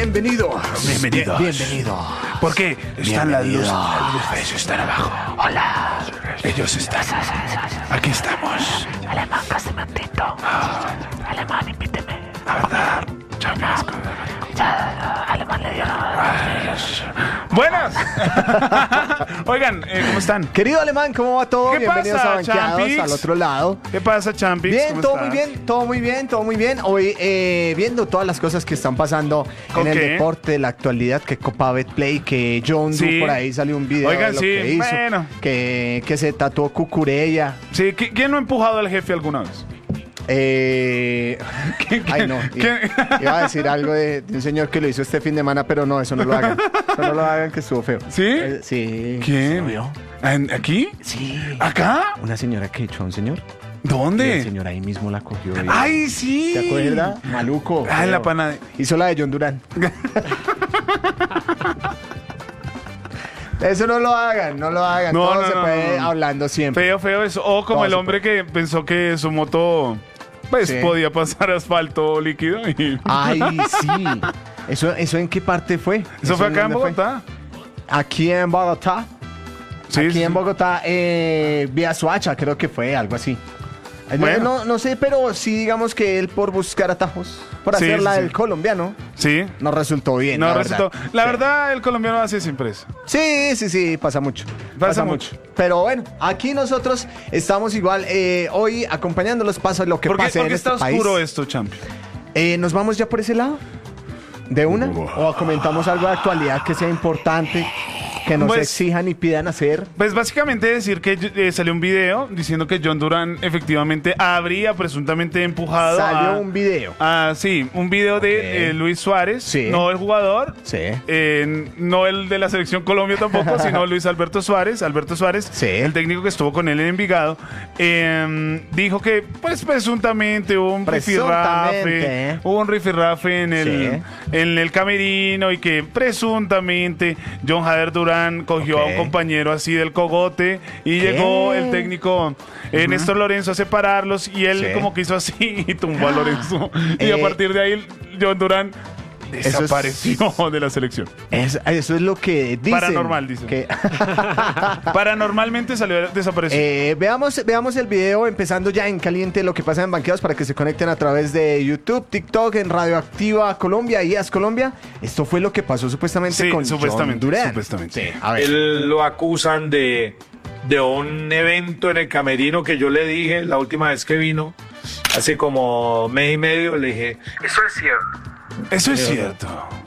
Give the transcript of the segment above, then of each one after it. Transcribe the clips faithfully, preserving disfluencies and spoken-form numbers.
bienvenido. Bienvenido. Bien, bienvenido. ¿Por qué? Están las luces. Bienvenido. Las luces están abajo. Hola. Ellos están. Aquí estamos. Alemán, casi me tito. Alemán, invíteme. La verdad. Chapasco. Ya, Alemán le dio la... Buenas. Oigan, eh, ¿cómo están? Querido Alemán, ¿cómo va todo? ¿Qué Bienvenidos pasa, a Banqueados, Champix? al otro lado. ¿Qué pasa, Champix? Bien, ¿Cómo todo estás? muy bien, todo muy bien, todo muy bien. Hoy eh, viendo todas las cosas que están pasando en el Ok. deporte, la actualidad, que Copa Betplay, que John Sí. Du por ahí salió un video Oigan, de lo sí, que hizo, bueno. que, que se tatuó Cucurella. Sí, ¿qui- ¿quién no ha empujado al jefe alguna vez? Eh, ay, no. ¿Qué? Iba, iba a decir algo de, de un señor que lo hizo este fin de semana, pero no, eso no lo hagan. Eso no lo hagan, que estuvo feo. ¿Sí? Eh, sí. ¿Quién? ¿Lo vio? ¿En- ¿Aquí? Sí. ¿Acá? Una señora que echó a un señor. Y el ¿Dónde? señor ahí mismo la cogió. y- ¡Ay, sí! ¿Te acuerdas? Maluco. Ah, en la feo. pana de... Hizo la de John Durán. Eso no lo hagan, no lo hagan. No, Todo no, se no, puede no, no. hablando siempre. Feo, feo eso. O como Todo el se hombre que pensó que su moto pues Sí. podía pasar asfalto líquido y... Ay, sí. ¿Eso, ¿Eso en qué parte fue? ¿Eso fue acá en dónde fue? Bogotá? Aquí en Bogotá. Sí, Aquí sí, en sí. Bogotá, eh, vía Suacha, creo que fue, algo así. Eh, no- Bueno. No, no sé, pero sí digamos que él por buscar atajos, por Sí, hacer la sí, del sí. colombiano, Sí. no resultó bien. No la resultó. verdad. La Sí. verdad, el colombiano hace siempre eso. Sí, sí, sí, pasa mucho. Pasa mucho. Pero bueno, aquí nosotros estamos igual eh, hoy acompañándolos, pasa lo que ¿Por qué, pase por en qué este está país. oscuro esto, Champion? Eh, ¿Nos vamos ya por ese lado? ¿De una? ¿O comentamos algo de actualidad que sea importante, que nos Pues- exijan y pidan hacer? Pues básicamente decir que eh, salió un video diciendo que John Durán efectivamente habría presuntamente empujado Salió a... un video. Ah, sí, un video de Ok. eh, Luis Suárez, Sí. no el jugador, Sí. eh, no el de la selección Colombia tampoco, sino Luis Alberto Suárez, Alberto Suárez, Sí. el técnico que estuvo con él en Envigado, eh, dijo que pues presuntamente hubo un Presuntamente, rifirrafe, ¿eh? hubo un rifirrafe en el, en el camerino y que presuntamente John Jader Durán cogió Ok. a un compañero así del cogote y ¿Qué? llegó el técnico eh, Néstor Lorenzo a separarlos y él Sí. como que hizo así y tumbó a Lorenzo y a Eh, partir de ahí John Durán Eso es- desapareció de la selección. Es- eso es lo que dicen. Paranormal, dicen. Que- Paranormalmente salió desaparecido. Eh, veamos, veamos el video empezando ya en caliente lo que pasa en Banqueados para que se conecten a través de YouTube, TikTok, en Radioactiva Colombia y As Colombia. Esto fue lo que pasó supuestamente Sí, con supuestamente, John Durán. supuestamente. Sí, a ver. Él lo acusan de, de un evento en el camerino que yo le dije la última vez que vino, hace como mes y medio, le dije, eso es cierto. Eso es cierto.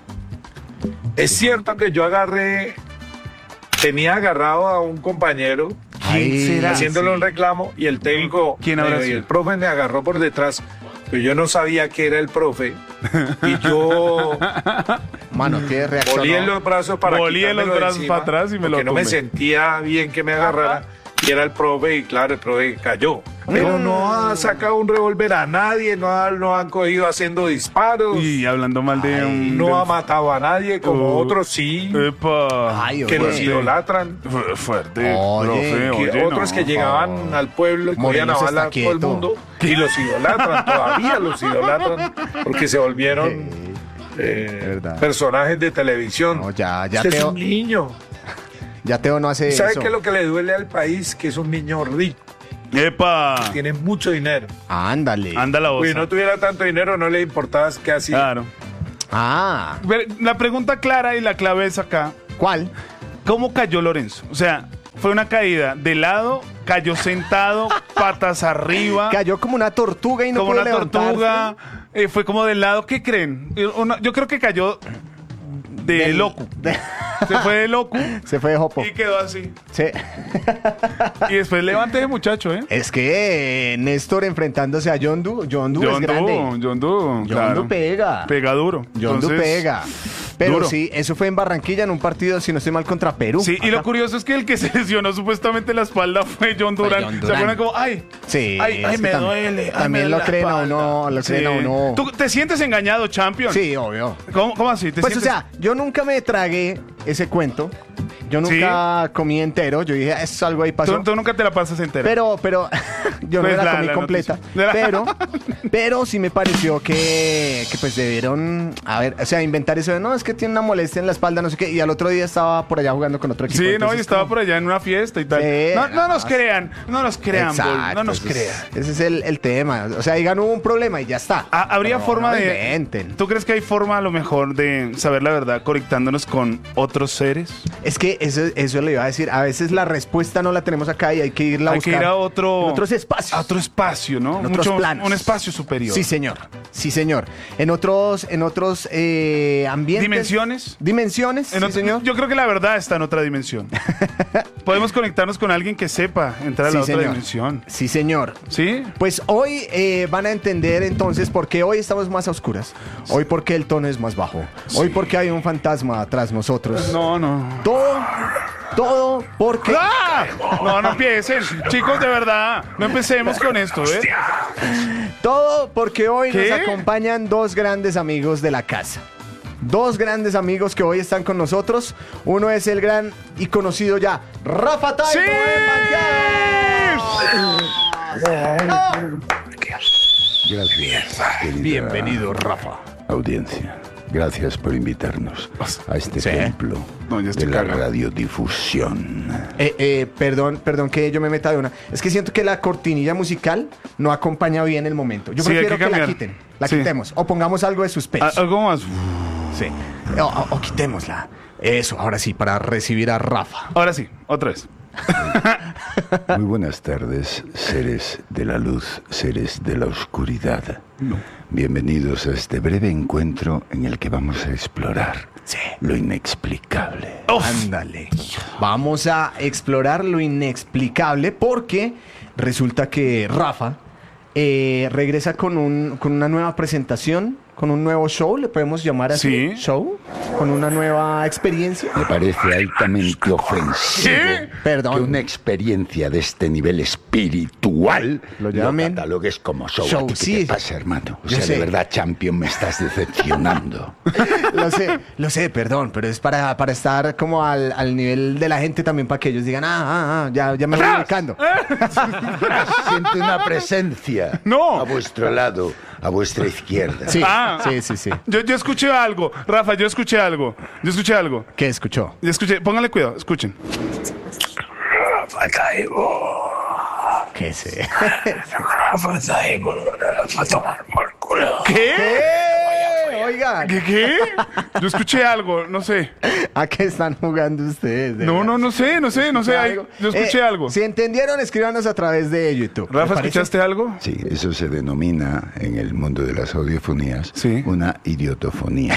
Es cierto que yo agarré, tenía agarrado a un compañero Ahí, será? haciéndole Sí. un reclamo y el técnico, ¿Quién habrá me- y sido? el profe me agarró por detrás, pero yo no sabía que era el profe y yo Mano, tiene reacción. volí en los brazos para Volí en los quitármelo de brazos encima, para atrás y me lo porque no me tumbé. sentía bien que me agarrara y era el profe y claro, el profe cayó. Pero no ha sacado un revólver a nadie, no, ha- no han cogido haciendo disparos, Y hablando mal de un... no de- ha matado a nadie como Uh, otros sí, Epa. Ay, que oye. los idolatran. Fu- Fuerte, Oye, profe, Que oye, otros no. que llegaban al pueblo y cogían a Morelos bala a está todo el quieto. mundo y los idolatran, todavía los idolatran porque se volvieron eh, verdad. personajes de televisión. No, ya, ya Usted es Teo- un niño. Ya Teo no hace ¿Sabe eso. qué es lo que le duele al país? Que es un niño rico, Epa. tiene mucho dinero. Ándale. Anda la voz. Si no tuviera tanto dinero, no le importaba qué hacía. Claro. Ah, Pero la pregunta clara y la clave es acá. ¿cuál? ¿Cómo cayó Lorenzo? O sea, fue una caída de lado, cayó sentado, patas arriba, Cayó como una tortuga y no como pudo una levantarse. tortuga, eh, fue como de lado. ¿Qué creen? Eh, una- yo creo que cayó de Del- loco. de- Se fue de loco Se fue de jopo. y quedó así. Sí. Y después levante ese muchacho, ¿eh? Es que eh, Néstor enfrentándose a John Du. John Du John es grande. Du, John Du, John claro. Du pega. Pega duro. John Du Entonces, pega. Pero duro. sí, eso fue en Barranquilla en un partido, si no estoy mal, contra Perú. Sí, y lo Acá. curioso es que el que se lesionó supuestamente la espalda fue John Fue Durán. John Se Durán. acuerdan como, ay, Sí, ay, ay, es me que tam- duele. ay, también me duele lo la creen a espalda. uno, lo creen a uno. ¿Tú te sientes engañado, champion? Sí, obvio. ¿Cómo, cómo así? ¿Te Pues, o sientes- sea, yo nunca me tragué ese cuento yo nunca comí entero. Yo dije, es algo ahí pasó. Tú, tú nunca te la pasas entera. Pero, pero, yo Pues no la, la- comí la completa. noticia. Pero, pero sí me pareció que, que pues debieron, a ver, o sea, inventar eso de, no, es que tiene una molestia en la espalda, no sé qué. Y al otro día estaba por allá jugando con otro equipo. Sí, no, entonces y estaba como- por allá en una fiesta y tal. Sí, no, no nos no, crean, no nos crean, Bol, Exacto, no nos ese es- crean. Ese es el, el tema. O sea, digan, hubo un problema y ya está. Ah, ¿Habría No, forma no de... inventen. ¿Tú crees que hay forma a lo mejor de saber la verdad conectándonos con otros seres? Es que eso, eso le iba a decir. A veces la respuesta no la tenemos acá y hay que irla a Hay buscar que ir a otro... en otros espacios. A otro espacio, ¿no? En otros Mucho- planos. Un espacio superior. Sí, señor. Sí, señor. En otros, en otros eh, ambientes. ¿Dimensiones? Dimensiones, En sí, otro- señor. Yo creo que la verdad está en otra dimensión. Podemos conectarnos con alguien que sepa entrar a Sí, la otra señor. dimensión. Sí, señor. ¿Sí? Pues hoy eh, van a entender entonces por qué hoy estamos más a oscuras. Hoy porque el tono es más bajo. Hoy porque hay un fantasma tras nosotros. No, no. Todo, todo porque... ¡Ah! No, no empiecen. Chicos, de verdad, no empecemos con esto, ¿eh? Todo porque hoy ¿Qué? nos acompañan dos grandes amigos de la casa. Dos grandes amigos que hoy están con nosotros. Uno es el gran y conocido ya, Rafa Taibo. ¡Sí! en Banqueados. Gracias, querida Bienvenido, Rafa. audiencia. Gracias por invitarnos a este Sí. templo No, ya estoy de la cagado. radiodifusión. Eh, eh, perdón, perdón que yo me meta de una. Es que siento que la cortinilla musical no acompaña bien el momento. Yo Sí, hay prefiero que que, la cambiar. quiten. La Sí. quitemos. O pongamos algo de Ah, suspenso. Algo más. Sí. O, o- o quitémosla. Eso, ahora sí, para recibir a Rafa. Ahora sí, otra vez. Muy buenas tardes, seres de la luz, seres de la oscuridad. Bienvenidos a este breve encuentro en el que vamos a explorar Sí. lo inexplicable. Ándale. Vamos a explorar lo inexplicable porque resulta que Rafa eh, regresa con, un, con una nueva presentación, con un nuevo show, le podemos llamar así. Sí. Show, con una nueva experiencia. Me parece altamente ofensivo ¿Qué? Perdón. que una experiencia de este nivel espiritual Lo llamen catalogues como show. show, ¿A ti qué sí. te pasa, hermano? O Yo sea, sé. de verdad, Champion, me estás decepcionando. Lo sé, lo sé, perdón, pero es para, para estar como al, al nivel de la gente también, para que ellos digan, ah, ah, ah, ya, ya me voy ubicando. Siente una presencia No. a vuestro lado, a vuestra izquierda. Sí, Ah. sí, sí, sí. Yo, yo escuché algo. Rafa, yo escuché algo. Yo escuché algo. ¿Qué escuchó? Yo escuché. Póngale cuidado, escuchen. Rafa Taibo. ¿Qué sé? Rafa Taibo. A tomar por culo. ¿Qué? ¿Qué? Oigan, ¿Qué? ¿Qué? Yo escuché algo, no sé. ¿a qué están jugando ustedes? de No, verdad? no, no sé, no sé, no sé. Ay, Algo. yo escuché Eh, algo. Si entendieron, escríbanos a través de YouTube. ¿Le Rafa, parece? ¿escuchaste algo? Sí, eso se denomina en el mundo de las audiofonías Sí. una idiotofonía.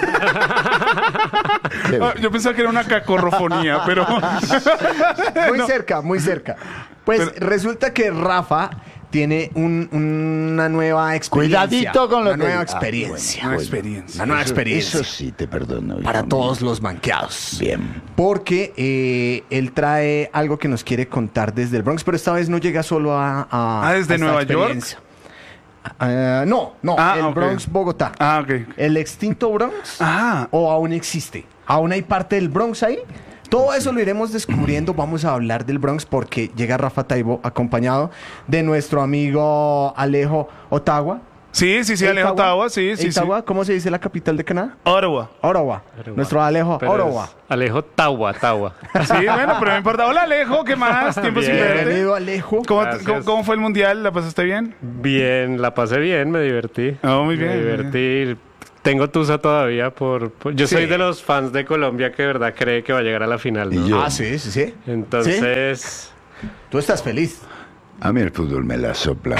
Ah, yo pensaba que era una cacorrofonía, pero. Muy No. cerca, muy cerca. Pues Pero- resulta que Rafa tiene un- una nueva experiencia. Cuidadito con lo una que- nueva Ah, experiencia. Una experiencia. Una nueva Eso- experiencia. Eso sí te perdono. Para hijo todos mío. los manqueados. Bien. Porque eh, él trae algo que nos quiere contar desde el Bronx, pero esta vez no llega solo a... a Ah, ¿desde a esta Nueva York? experiencia. Ah, no, no, Ah, el ok. Bronx, Bogotá. Ah, ok. ¿El extinto Bronx? Ah. ¿O aún existe? ¿Aún hay parte del Bronx ahí? Todo eso lo iremos descubriendo. Vamos a hablar del Bronx porque llega Rafa Taibo acompañado de nuestro amigo Alejo Ottawa. Sí, sí, sí, Alejo Ottawa, sí, sí, sí. Ottawa, ¿cómo se dice la capital de Canadá? Ottawa. Ottawa. Nuestro Alejo Pero Ottawa. es Alejo Tawa, Tawa. Sí, bueno, pero no importa. Hola, Alejo, ¿qué más? Tiempo sin Bien. verte. Bienvenido, Alejo. ¿Cómo, Gracias. cómo- cómo fue el mundial? ¿La pasaste bien? Bien, la pasé bien, me divertí. Oh, muy bien. Me divertí. Tengo tusa todavía por... por- yo soy Sí. de los fans de Colombia que de verdad cree que va a llegar a la final, ¿no? Y yo. Ah, sí, sí, sí. Entonces... ¿Sí? Tú estás feliz. A mí el fútbol me la sopla.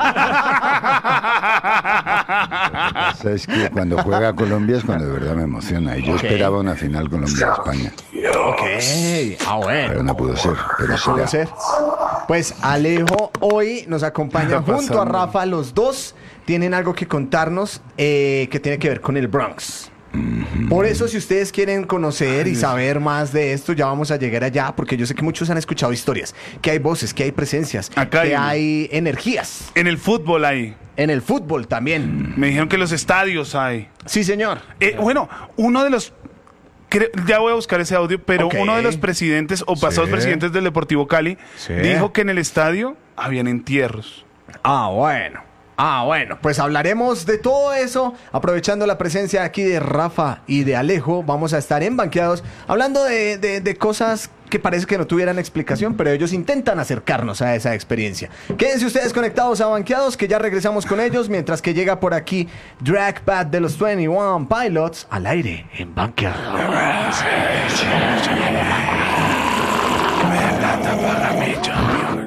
Sabes que cuando juega Colombia es cuando de verdad me emociona. Y yo Ok. esperaba una final Colombia-España. Ok. Ah, bueno. Pero no pudo ser. Pero Pudo será. ser. Pues Alejo hoy nos acompaña está junto a pasando? Rafa. Los dos tienen algo que contarnos eh, que tiene que ver con el Bronx. Por eso, si ustedes quieren conocer y saber más de esto, ya vamos a llegar allá, porque yo sé que muchos han escuchado historias, que hay voces, que hay presencias, Acá que hay- hay energías. En el fútbol hay. En el fútbol también. Me dijeron que los estadios hay. Sí, señor. Eh, bueno, uno de los Creo- ya voy a buscar ese audio, pero Ok. uno de los presidentes o pasados Sí. presidentes del Deportivo Cali Sí. dijo que en el estadio habían entierros. Ah, bueno. Ah, bueno, pues hablaremos de todo eso, aprovechando la presencia aquí de Rafa y de Alejo. Vamos a estar en Banqueados hablando de, de- de cosas que parece que no tuvieran explicación, pero ellos intentan acercarnos a esa experiencia. Quédense ustedes conectados a Banqueados, que ya regresamos con ellos, mientras que llega por aquí Drag Pad de los veintiuno Pilots al aire en Banqueados. Plata para mí, champion.